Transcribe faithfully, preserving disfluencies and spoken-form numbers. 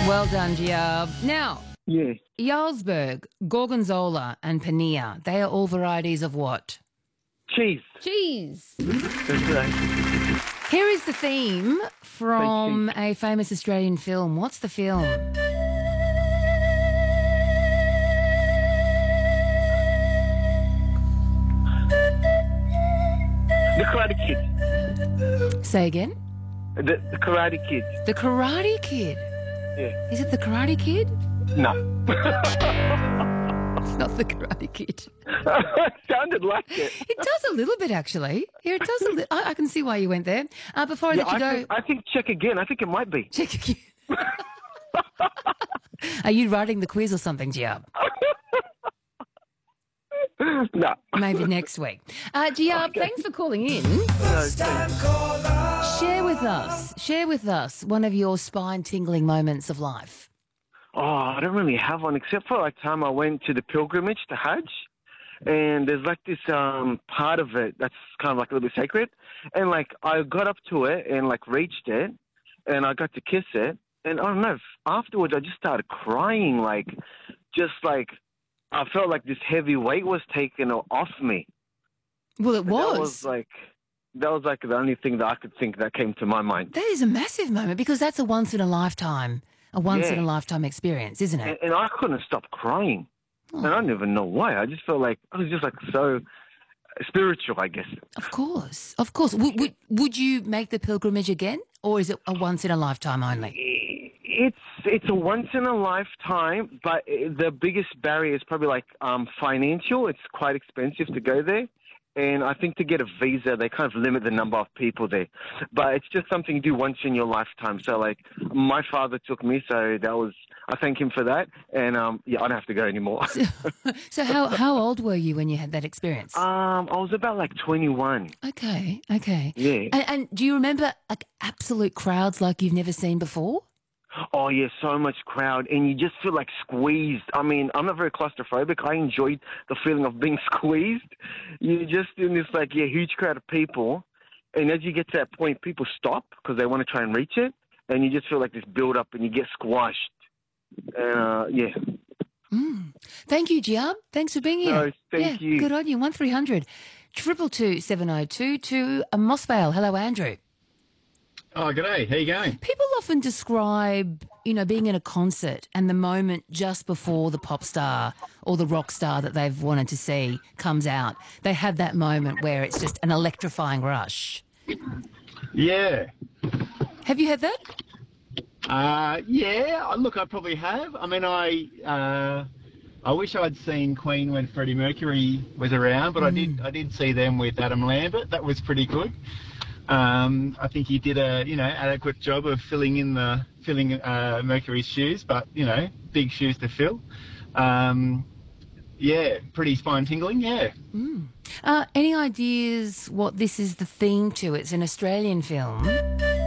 Well done, Giab. Now, Yeah. Jarlsberg, Gorgonzola and Pania, they are all varieties of what? Cheese. Cheese. That's right. Here is the theme from a famous Australian film. What's the film? The Karate Kid. Say again? The, the Karate Kid. The Karate Kid. Yeah. Is it the Karate Kid? No. It's not the Karate Kid. It sounded like it. It does a little bit, actually. Yeah, it does a little. I, I can see why you went there. Uh, before I Yeah, let you I, go, think, I think check again. I think it might be. check again. Are you writing the quiz or something, Giab? No. Maybe next week. Uh, Giab, Okay. thanks for calling in. No, thanks. Share with us, share with us one of your spine-tingling moments of life. Oh, I don't really have one except for like time I went to the pilgrimage to Hajj, and there's like this um part of it that's kind of like a little bit sacred, and like I got up to it and like reached it, and I got to kiss it, and I don't know. Afterwards, I just started crying, like just like I felt like this heavy weight was taken off me. Well, it That was. was like that was like the only thing that I could think that came to my mind. That is a massive moment because that's a once-in-a-lifetime, a once-in-a-lifetime experience, isn't And, it? and I couldn't stop crying. Oh. And I don't even know why. I just felt like I was just like so spiritual, I guess. Of course, of course. Would, would, would you make the pilgrimage again, or is it a once-in-a-lifetime only? It's it's a once in a lifetime, but the biggest barrier is probably like um, financial. It's quite expensive to go there. And I think to get a visa, they kind of limit the number of people there. But it's just something you do once in your lifetime. So, like, my father took me, so that was, I thank him for that. And, um, yeah, I don't have to go anymore. So how, how old were you when you had that experience? um, I was about like twenty-one. Okay, okay. Yeah. And, and do you remember like absolute crowds like you've never seen before? Oh, yeah, so much crowd, and you just feel like squeezed. I mean, I'm not very claustrophobic. I enjoyed the feeling of being squeezed. You're just in this, like, yeah, huge crowd of people, and as you get to that point, people stop because they want to try and reach it, and you just feel like this build-up, and you get squashed. Uh, yeah. Mm. Thank you, Giab. Thanks for being here. No, thank yeah, you. Good on you. One three hundred triple two seven zero two to Mossvale. Hello, Andrew. Oh, g'day. How you going? People often describe, you know, being in a concert and the moment just before the pop star or the rock star that they've wanted to see comes out. They have that moment where it's just an electrifying rush. Yeah. Have you had that? Uh, yeah. Look, I probably have. I mean, I uh, I wish I'd seen Queen when Freddie Mercury was around, but I did I did see them with Adam Lambert. That was pretty good. Um, I think he did a you know adequate job of filling in the filling uh, Mercury's shoes, but you know big shoes to fill. Um, yeah, pretty spine tingling. Yeah. Mm. Uh, any ideas what this is the theme to? It's an Australian film.